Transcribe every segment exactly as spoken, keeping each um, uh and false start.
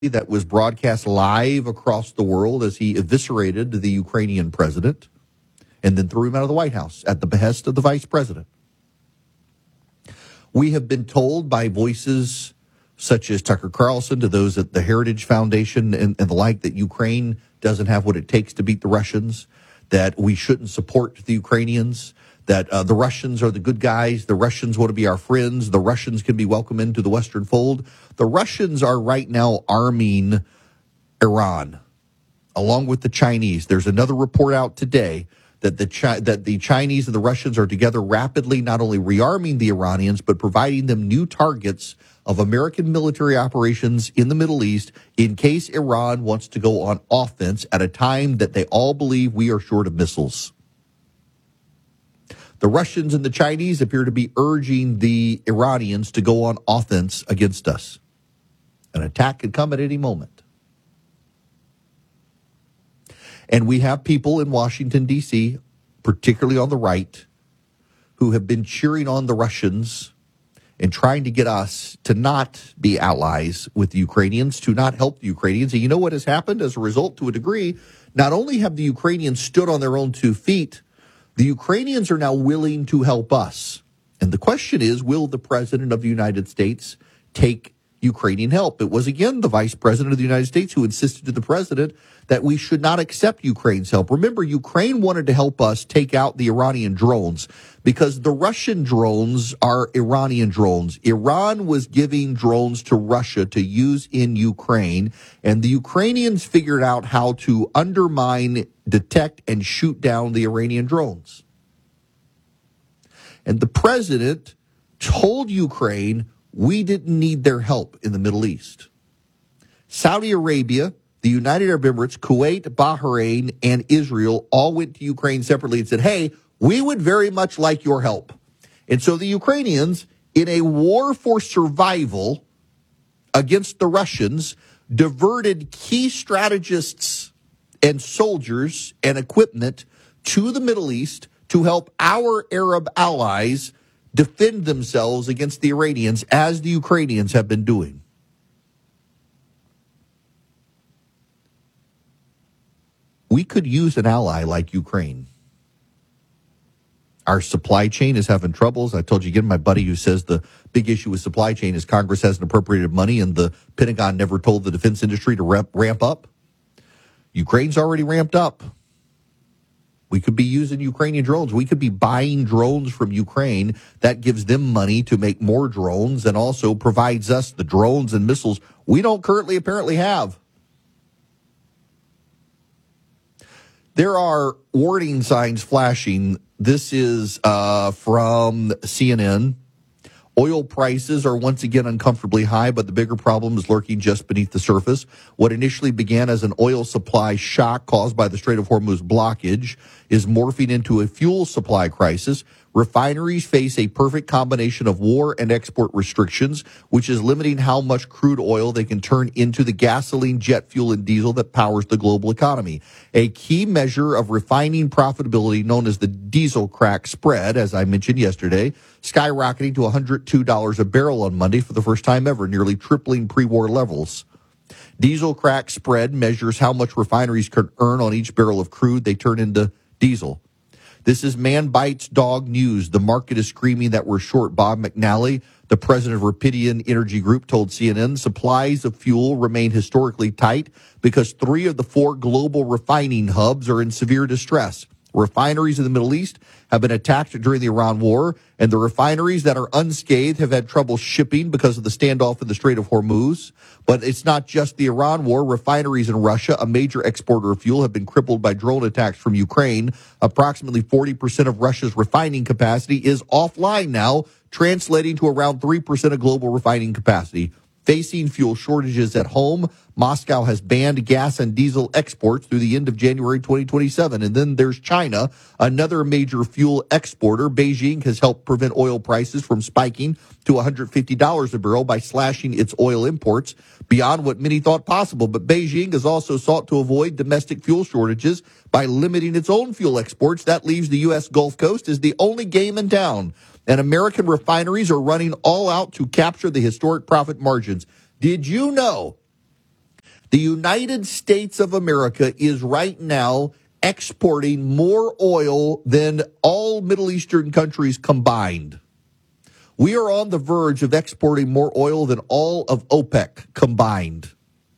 that was broadcast live across the world as he eviscerated the Ukrainian president and then threw him out of the White House at the behest of the vice president. We have been told by voices such as Tucker Carlson, to those at the Heritage Foundation and, and the like, that Ukraine doesn't have what it takes to beat the Russians, that we shouldn't support the Ukrainians, that uh, the Russians are the good guys, the Russians want to be our friends, the Russians can be welcome into the Western fold. The Russians are right now arming Iran, along with the Chinese. There's another report out today that the Chi- that the Chinese and the Russians are together rapidly not only rearming the Iranians, but providing them new targets of American military operations in the Middle East in case Iran wants to go on offense at a time that they all believe we are short of missiles. The Russians and the Chinese appear to be urging the Iranians to go on offense against us. An attack could come at any moment. And we have people in Washington, D C, particularly on the right, who have been cheering on the Russians and trying to get us to not be allies with the Ukrainians, to not help the Ukrainians. And you know what has happened as a result, to a degree? Not only have the Ukrainians stood on their own two feet, the Ukrainians are now willing to help us. And the question is, will the President of the United States take Ukrainian help? It was, again, the Vice President of the United States who insisted to the President that we should not accept Ukraine's help. Remember, Ukraine wanted to help us take out the Iranian drones because the Russian drones are Iranian drones. Iran was giving drones to Russia to use in Ukraine, and the Ukrainians figured out how to undermine, detect, and shoot down the Iranian drones. And the President told Ukraine we didn't need their help in the Middle East. Saudi Arabia, the United Arab Emirates, Kuwait, Bahrain, and Israel all went to Ukraine separately and said, hey, we would very much like your help. And so the Ukrainians, in a war for survival against the Russians, diverted key strategists and soldiers and equipment to the Middle East to help our Arab allies defend themselves against the Iranians, as the Ukrainians have been doing. We could use an ally like Ukraine. Our supply chain is having troubles. I told you again, my buddy who says the big issue with supply chain is Congress hasn't appropriated money and the Pentagon never told the defense industry to ramp, ramp up. Ukraine's already ramped up. We could be using Ukrainian drones. We could be buying drones from Ukraine. That gives them money to make more drones and also provides us the drones and missiles we don't currently apparently have. There are warning signs flashing. This is uh, from C N N. Oil prices are once again uncomfortably high, but the bigger problem is lurking just beneath the surface. What initially began as an oil supply shock caused by the Strait of Hormuz blockage is morphing into a fuel supply crisis. Refineries face a perfect combination of war and export restrictions, which is limiting how much crude oil they can turn into the gasoline, jet fuel, and diesel that powers the global economy. A key measure of refining profitability, known as the diesel crack spread, as I mentioned yesterday, skyrocketing to one hundred two dollars a barrel on Monday for the first time ever, nearly tripling pre-war levels. Diesel crack spread measures how much refineries can earn on each barrel of crude they turn into diesel. This is man bites dog news. The market is screaming that we're short. Bob McNally, the president of Rapidian Energy Group, told C N N supplies of fuel remain historically tight because three of the four global refining hubs are in severe distress. Refineries in the Middle East have been attacked during the Iran war, and the refineries that are unscathed have had trouble shipping because of the standoff in the Strait of Hormuz. But it's not just the Iran war. Refineries in Russia, a major exporter of fuel, have been crippled by drone attacks from Ukraine. Approximately forty percent of Russia's refining capacity is offline now, translating to around three percent of global refining capacity. Facing fuel shortages at home, Moscow has banned gas and diesel exports through the end of January twenty twenty-seven. And then there's China, another major fuel exporter. Beijing has helped prevent oil prices from spiking to one hundred fifty dollars a barrel by slashing its oil imports beyond what many thought possible. But Beijing has also sought to avoid domestic fuel shortages by limiting its own fuel exports. That leaves the U S Gulf Coast as the only game in town. And American refineries are running all out to capture the historic profit margins. Did you know The United States of America is right now exporting more oil than all Middle Eastern countries combined. We are on the verge of exporting more oil than all of OPEC combined.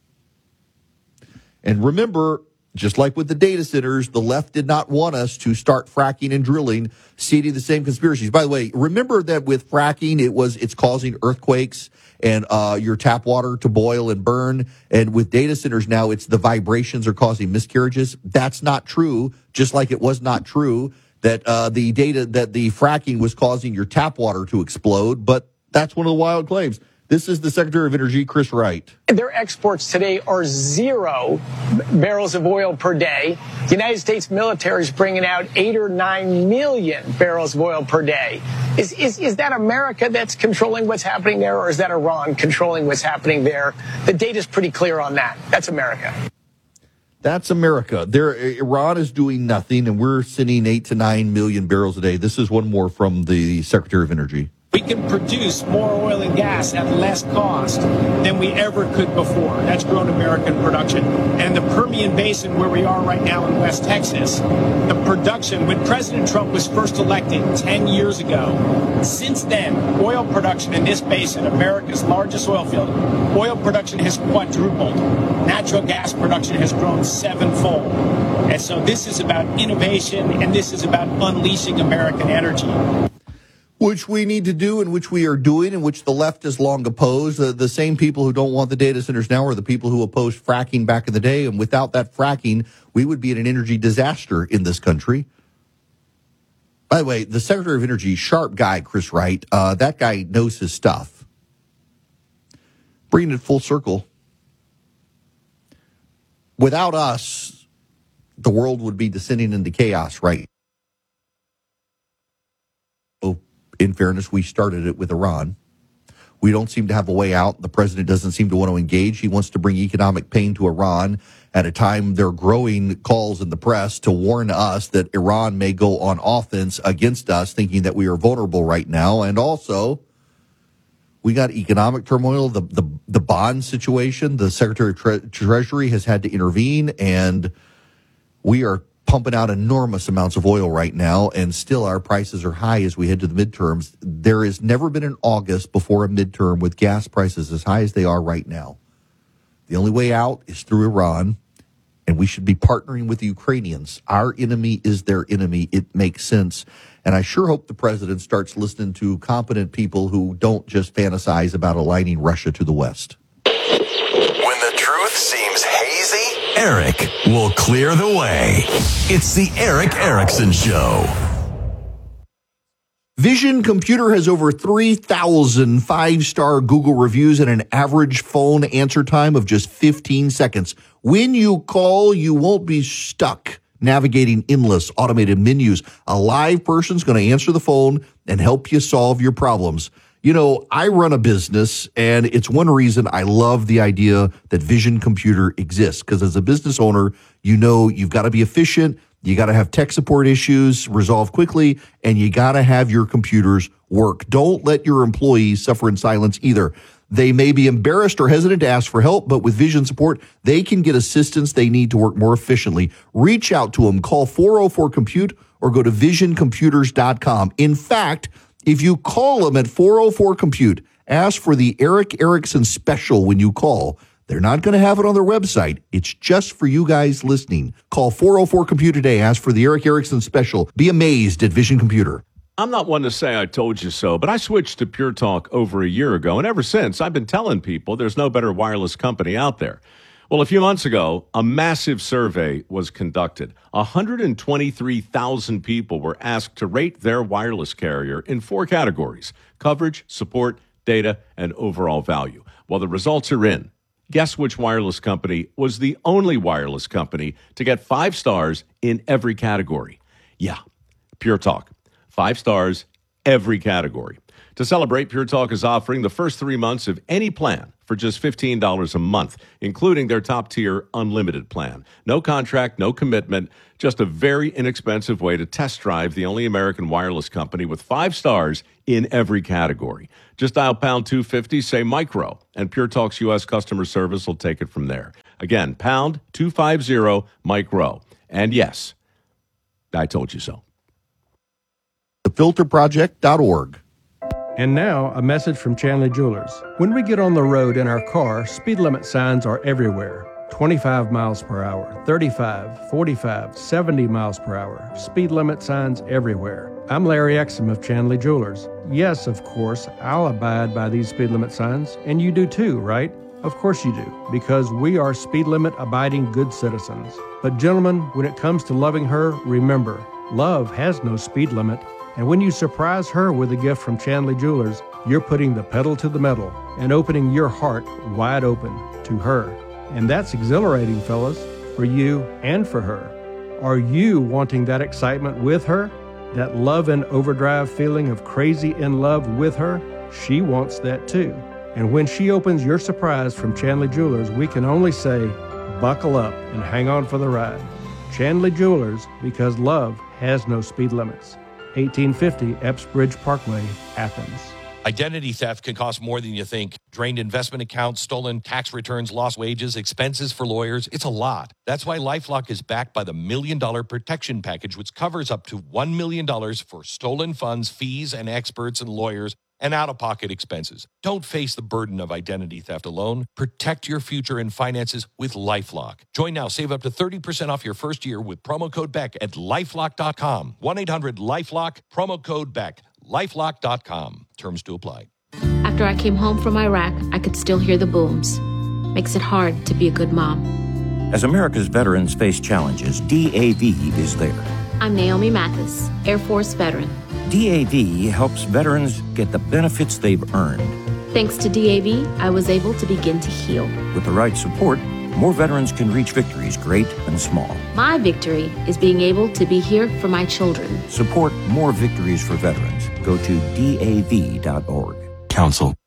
And remember, just like with the data centers, the left did not want us to start fracking and drilling, seeding the same conspiracies. By the way, remember that with fracking, it was it's causing earthquakes and uh, your tap water to boil and burn. And with data centers now, it's the vibrations are causing miscarriages. That's not true, just like it was not true that uh, the data that the fracking was causing your tap water to explode. But that's one of the wild claims. This is the Secretary of Energy, Chris Wright. Their exports today are zero barrels of oil per day. The United States military is bringing out eight or nine million barrels of oil per day. Is, is, is that America that's controlling what's happening there, or is that Iran controlling what's happening there? The data's pretty clear on that. That's America. That's America. There, Iran is doing nothing, and we're sending eight to nine million barrels a day. This is one more from the Secretary of Energy. We can produce more oil and gas at less cost than we ever could before. That's grown American production. And the Permian Basin, where we are right now in West Texas, the production, when President Trump was first elected ten years ago, since then, oil production in this basin, America's largest oil field, oil production has quadrupled. Natural gas production has grown sevenfold. And so this is about innovation, and this is about unleashing American energy. Which we need to do and which we are doing and which the left has long opposed. Uh, the same people who don't want the data centers now are the people who opposed fracking back in the day. And without that fracking, we would be in an energy disaster in this country. By the way, the Secretary of Energy, sharp guy, Chris Wright, uh, that guy knows his stuff. Bringing it full circle. Without us, the world would be descending into chaos, right? Oh. In fairness, we started it with Iran. We don't seem to have a way out. The president doesn't seem to want to engage. He wants to bring economic pain to Iran at a time there are growing calls in the press to warn us that Iran may go on offense against us, thinking that we are vulnerable right now. And also, we got economic turmoil, the the, the bond situation. The Secretary of Tre- Treasury has had to intervene, and we are pumping out enormous amounts of oil right now, and still our prices are high as we head to the midterms. There has never been an August before a midterm with gas prices as high as they are right now. The only way out is through Iran, and we should be partnering with the Ukrainians. Our enemy is their enemy. It makes sense. And I sure hope the president starts listening to competent people who don't just fantasize about aligning Russia to the West. When the truth seems hazy, Eric will clear the way. It's the Erick Erickson Show. Vision Computer has over three thousand five-star Google reviews and an average phone answer time of just fifteen seconds. When you call, you won't be stuck navigating endless automated menus. A live person's going to answer the phone and help you solve your problems. You know, I run a business, and it's one reason I love the idea that Vision Computer exists, because as a business owner, you know you've got to be efficient, you got to have tech support issues resolved quickly, and you got to have your computers work. Don't let your employees suffer in silence either. They may be embarrassed or hesitant to ask for help, but with Vision support, they can get assistance they need to work more efficiently. Reach out to them. Call four oh four compute or go to vision computers dot com. In fact, if you call them at four oh four compute, ask for the Erick Erickson special when you call. They're not going to have it on their website. It's just for you guys listening. Call four oh four compute today. Ask for the Erick Erickson special. Be amazed at Vision Computer. I'm not one to say I told you so, but I switched to Pure Talk over a year ago, and ever since, I've been telling people there's no better wireless company out there. Well, a few months ago, a massive survey was conducted. one hundred twenty-three thousand people were asked to rate their wireless carrier in four categories: coverage, support, data, and overall value. Well, the results are in. Guess which wireless company was the only wireless company to get five stars in every category? Yeah, Pure Talk. Five stars, every category. To celebrate, Pure Talk is offering the first three months of any plan for just fifteen dollars a month, including their top-tier unlimited plan. No contract, no commitment, just a very inexpensive way to test drive the only American wireless company with five stars in every category. Just dial pound two fifty, say micro, and Pure Talk's U S customer service will take it from there. Again, pound two fifty, Mike Rowe. And yes, I told you so. the filter project dot org. And now, a message from Chandler Jewelers. When we get on the road in our car, speed limit signs are everywhere. twenty-five miles per hour, thirty-five, forty-five, seventy miles per hour. Speed limit signs everywhere. I'm Larry Exum of Chandler Jewelers. Yes, of course, I'll abide by these speed limit signs, and you do too, right? Of course you do, because we are speed limit abiding good citizens. But gentlemen, when it comes to loving her, remember, love has no speed limit. And when you surprise her with a gift from Chandler Jewelers, you're putting the pedal to the metal and opening your heart wide open to her. And that's exhilarating, fellas, for you and for her. Are you wanting that excitement with her? That love and overdrive feeling of crazy in love with her? She wants that too. And when she opens your surprise from Chandler Jewelers, we can only say, buckle up and hang on for the ride. Chandler Jewelers, because love has no speed limits. eighteen fifty Epps Bridge Parkway, Athens. Identity theft can cost more than you think. Drained investment accounts, stolen tax returns, lost wages, expenses for lawyers. It's a lot. That's why LifeLock is backed by the Million Dollar Protection Package, which covers up to one million dollars for stolen funds, fees, and experts and lawyers, and out-of-pocket expenses. Don't face the burden of identity theft alone. Protect your future and finances with LifeLock. Join now. Save up to thirty percent off your first year with promo code Beck at lifelock dot com. one eight hundred lifelock, promo code Beck. lifelock dot com. Terms to apply. After I came home from Iraq, I could still hear the booms. Makes it hard to be a good mom. As America's veterans face challenges, D A V is there. I'm Naomi Mathis, Air Force veteran. D A V helps veterans get the benefits they've earned. Thanks to D A V, I was able to begin to heal. With the right support, more veterans can reach victories, great and small. My victory is being able to be here for my children. Support more victories for veterans. Go to D A V dot org. Counsel.